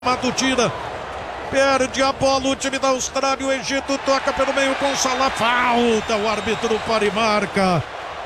Mato tira, perde a bola o time da Austrália, o Egito toca pelo meio com Salah, falta, o árbitro para e marca.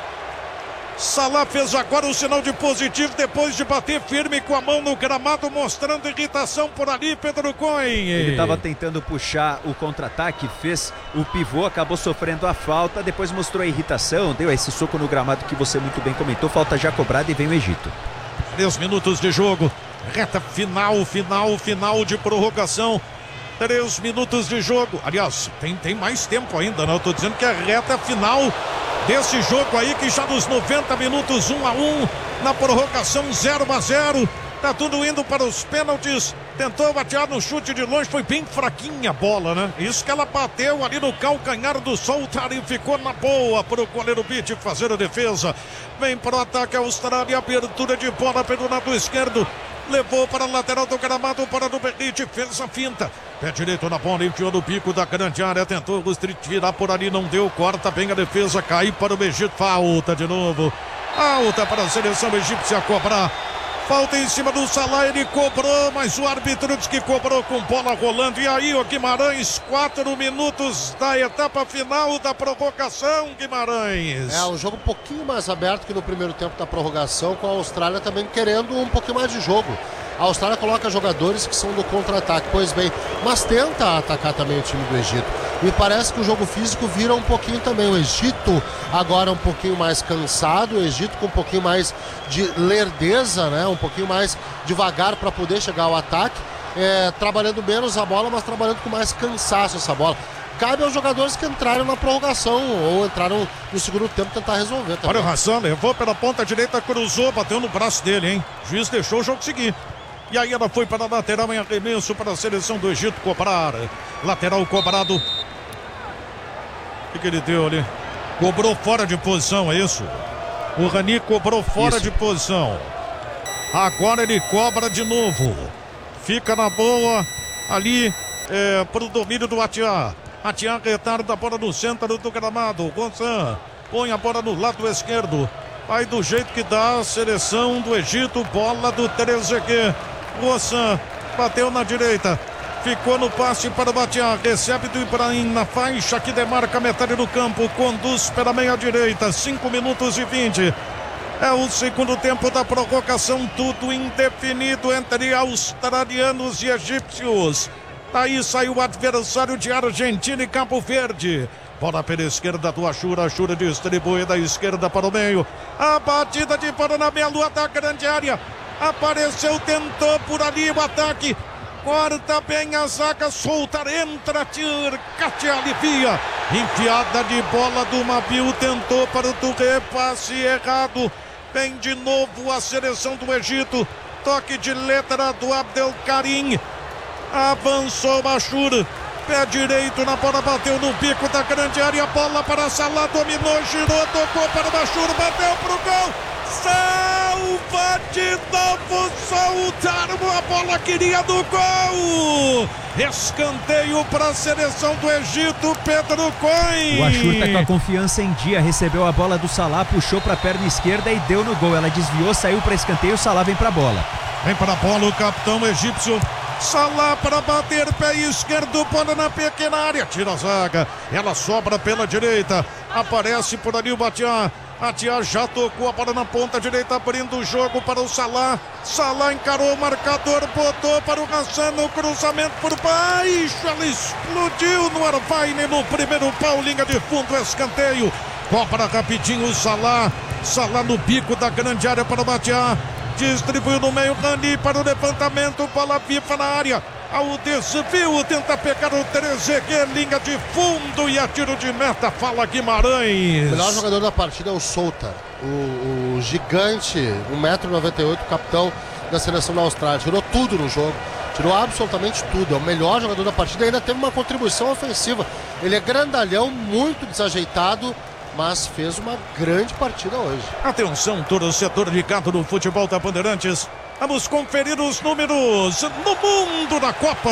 Salah fez agora o sinal de positivo depois de bater firme com a mão no gramado, mostrando irritação por ali, Pedro Cohen. Ele estava tentando puxar o contra-ataque, fez o pivô, acabou sofrendo a falta, depois mostrou a irritação, deu esse soco no gramado que você muito bem comentou, falta já cobrada e vem o Egito. 3 minutos de jogo, reta final de prorrogação. 3 minutos de jogo. Aliás, tem mais tempo ainda, né? Eu tô dizendo que é reta final desse jogo aí, que já nos 90 minutos 1-1, na prorrogação 0-0. Tá tudo indo para os pênaltis. Tentou bater no chute de longe, foi bem fraquinha a bola, né? Isso que ela bateu ali no calcanhar do Soutar e ficou na boa para o goleiro Bitt fazer a defesa. Vem para o ataque a Austrália, abertura de bola pelo lado esquerdo. Levou para a lateral do gramado, para do Benite, fez a finta. Pé direito na bola, enfiou no bico da grande área, tentou tirar por ali, não deu, corta bem a defesa, cai para o Egito, falta de novo. Falta para a seleção egípcia cobrar. Falta em cima do Salah, ele cobrou, mas o árbitro disse que cobrou com bola rolando. E aí, o Guimarães, 4 minutos da etapa final da prorrogação, Guimarães. É, um jogo um pouquinho mais aberto que no primeiro tempo da prorrogação, com a Austrália também querendo um pouquinho mais de jogo. A Austrália coloca jogadores que são do contra-ataque, pois bem, mas tenta atacar também o time do Egito. Me parece que o jogo físico vira um pouquinho também. O Egito agora um pouquinho mais cansado, o Egito com um pouquinho mais de lerdeza, né? Um pouquinho mais devagar para poder chegar ao ataque, trabalhando menos a bola, mas trabalhando com mais cansaço essa bola. Cabe aos jogadores que entraram na prorrogação ou entraram no segundo tempo tentar resolver também. Olha o Hassan, levou pela ponta direita, cruzou, bateu no braço dele, hein? O juiz deixou o jogo seguir. E aí ela foi para a lateral em arremesso para a seleção do Egito cobrar. Lateral cobrado. O que ele deu ali? Cobrou fora de posição, é isso? O Rani cobrou fora de posição. Agora ele cobra de novo. Fica na boa ali para o domínio do Atiá. Atiá retarda a bola no centro do gramado. Gonçan põe a bola no lado esquerdo. Vai do jeito que dá a seleção do Egito. Bola do Trezeguet. Gonçan bateu na direita. Ficou no passe para o Batiá. Recebe do Ibrahim na faixa que demarca metade do campo. Conduz pela meia direita. 5 minutos e 20. É o segundo tempo da prorrogação. Tudo indefinido entre australianos e egípcios. Daí sai o adversário de Argentina e Cabo Verde. Bola pela esquerda do Ashura. Ashura distribui da esquerda para o meio. A batida de bola na meia-lua da grande área. Apareceu, tentou por ali o ataque. Corta bem a zaga, Soutar, entra, Tircati alivia. Enfiada de bola do Mabil, tentou para o Touré, passe errado. Vem de novo a seleção do Egito. Toque de letra do Abdelkarim. Avançou Bachur. Pé direito na bola, bateu no bico da grande área. Bola para Salah, dominou, girou, tocou para Bachur, bateu pro gol. Salva de novo, Soutar, a bola queria do gol. Escanteio para a seleção do Egito, Pedro Cohen. O Ashur tá com a confiança em dia, recebeu a bola do Salah, puxou para a perna esquerda e deu no gol. Ela desviou, saiu para escanteio, o Salah vem para a bola. Vem para a bola o capitão egípcio. Salah para bater, pé esquerdo, bola na pequena área, tira a zaga, ela sobra pela direita, aparece por ali o Batiá. Atiá já tocou a bola na ponta direita, abrindo o jogo para o Salah. Salah encarou o marcador, botou para o Hassan no cruzamento por baixo. Ela explodiu no Arvaine no primeiro pau, linha de fundo, escanteio. Cobra rapidinho o Salah. Salah no bico da grande área para o Batiá. Distribuiu no meio, Rani para o levantamento, bola viva na área. Ao desvio, tenta pegar o Trezeguet, linha de fundo e a tiro de meta, fala Guimarães. O melhor jogador da partida é o Soutar, o gigante, 1,98 m, capitão da seleção da Austrália. Tirou tudo no jogo, tirou absolutamente tudo. É o melhor jogador da partida e ainda teve uma contribuição ofensiva. Ele é grandalhão, muito desajeitado, mas fez uma grande partida hoje. Atenção, torcedor ligado no futebol da Bandeirantes. Vamos conferir os números no mundo da Copa.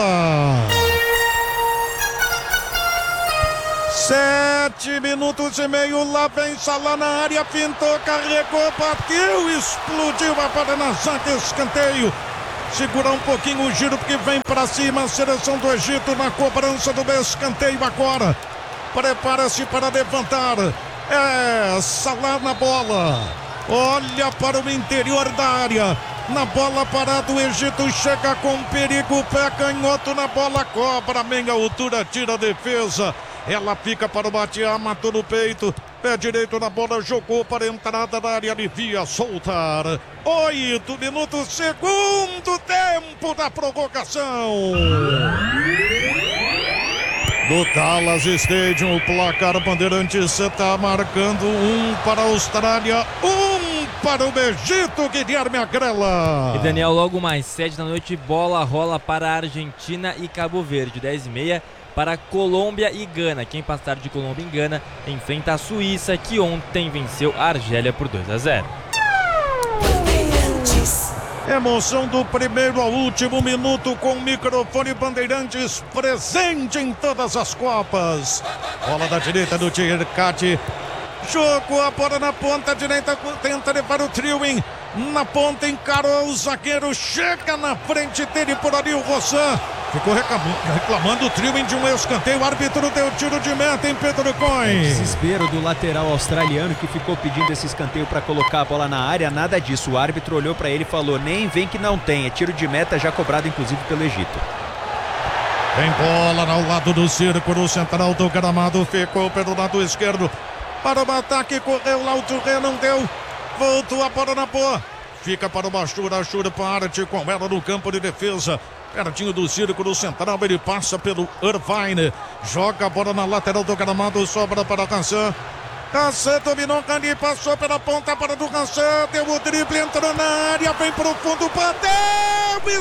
7 minutos e meio, lá vem Salah na área, pintou, carregou, bateu, explodiu a bola na zaga, escanteio. segurar um pouquinho o giro, porque vem para cima a seleção do Egito na cobrança do escanteio agora. Prepara-se para levantar. Salah na bola. Olha para o interior da área. Na bola parada, o Egito chega com perigo. Pé canhoto na bola, cobra meia altura, tira a defesa. Ela fica para o Batiá, matou no peito. Pé direito na bola, jogou para a entrada da área, alivia, soltar. 8 minutos, segundo tempo da prorrogação. Do Dallas Stadium, o placar Bandeirantes está marcando 1 para a Austrália, 1 para o Egito, Guilherme Agrela. E Daniel, logo mais 7 da noite, bola rola para a Argentina e Cabo Verde, 10h30 para Colômbia e Gana. Quem passar de Colômbia e Gana enfrenta a Suíça, que ontem venceu a Argélia por 2-0. Emoção do primeiro ao último minuto com o microfone Bandeirantes presente em todas as Copas. Bola da direita do Tircati. Jogou a bola na ponta direita, tenta levar o Trilwin. Na ponta encarou o zagueiro, chega na frente dele por ali o Rossan. Ficou reclamando o Trilwin de um escanteio. O árbitro deu tiro de meta em Pedro Coin. Desespero do lateral australiano que ficou pedindo esse escanteio para colocar a bola na área. Nada disso. O árbitro olhou para ele e falou: nem vem que não tem. É tiro de meta já cobrado inclusive pelo Egito. Tem bola ao lado do círculo central do gramado. Ficou pelo lado esquerdo para o ataque. Correu lá o Touré, não deu. Voltou a bola na boa. Fica para o Bachura. Achura parte com ela no campo de defesa. Pertinho do círculo central, ele passa pelo Irvine. Joga a bola na lateral do gramado, sobra para Hassan. Hassan dominou, Cani, passou pela ponta para do Hassan. Deu o drible, entrou na área, vem para o fundo, bateu,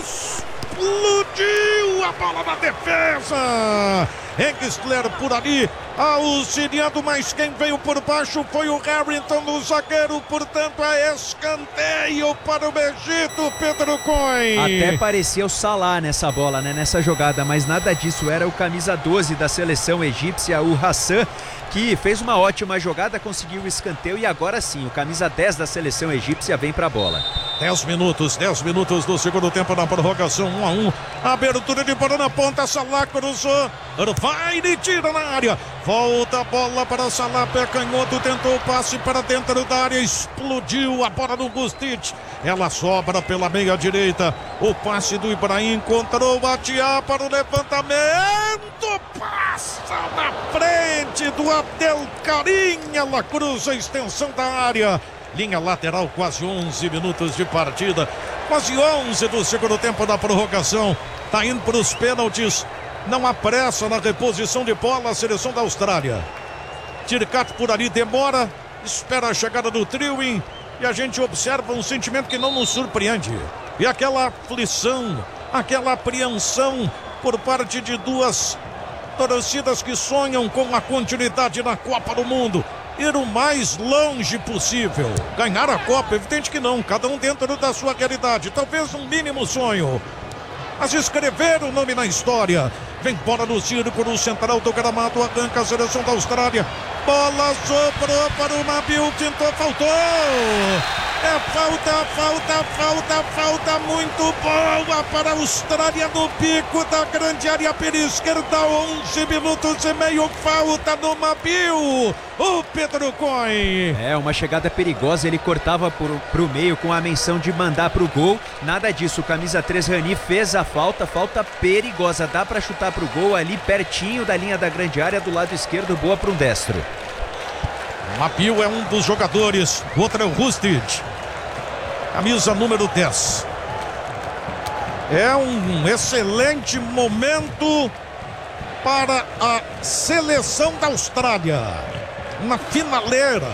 explodiu a bola na defesa. Engstler por ali, auxiliando, mas quem veio por baixo foi o Harrington, o zagueiro, portanto é escanteio para o Egito, Pedro Coin. Até parecia o Salah nessa bola, né, nessa jogada, mas nada disso, era o camisa 12 da seleção egípcia, o Hassan, que fez uma ótima jogada, conseguiu o escanteio e agora sim, o camisa 10 da seleção egípcia vem para a bola. 10 minutos do segundo tempo na prorrogação, 1-1. Abertura de bola na ponta, Salah cruzou, vai e tira na área. Volta a bola para Salah, pé canhoto, tentou o passe para dentro da área, explodiu a bola do Gustic. Ela sobra pela meia direita. O passe do Ibrahim encontrou o Batiá para o levantamento. Passa na frente do Abdelkarim. Ela cruza a extensão da área. Linha lateral, quase 11 minutos de partida. Quase 11 do segundo tempo da prorrogação. Tá indo para os pênaltis. Não há pressa na reposição de bola a seleção da Austrália. Tircati por ali demora, espera a chegada do Trilwin e a gente observa um sentimento que não nos surpreende. E aquela aflição, aquela apreensão por parte de duas torcidas que sonham com a continuidade na Copa do Mundo. Ir o mais longe possível. Ganhar a Copa, evidente que não, cada um dentro da sua realidade. Talvez um mínimo sonho. Mas escrever o nome na história. Vem bola no círculo central do gramado, arranca a seleção da Austrália. Bola sobrou para o Nabil, tentou, faltou. É falta muito boa para a Austrália no pico da grande área pela esquerda, 11 minutos e meio, falta no Nabil. O Pedro Coin. É uma chegada perigosa, ele cortava pro meio com a menção de mandar pro gol. Nada disso, o camisa 3 Rani fez a falta perigosa, dá para chutar pro gol ali pertinho da linha da grande área do lado esquerdo, boa para um destro. Nabil é um dos jogadores, o outro é o Rustic, camisa número 10. É um excelente momento para a seleção da Austrália na finaleira.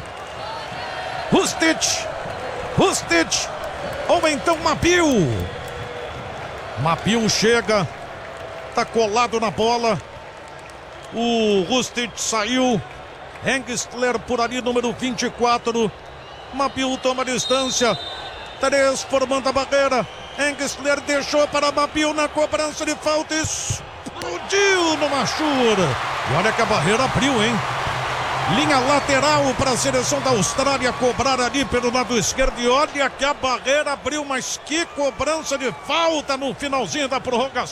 Rustic ou então Nabil chega, tá colado na bola, o Rustic saiu. Engstler por ali, número 24. Nabil toma distância. 3 formando a barreira. Engstler deixou para Nabil na cobrança de falta. Explodiu no Machur. E olha que a barreira abriu, hein? Linha lateral para a seleção da Austrália cobrar ali pelo lado esquerdo. E olha que a barreira abriu, mas que cobrança de falta no finalzinho da prorrogação.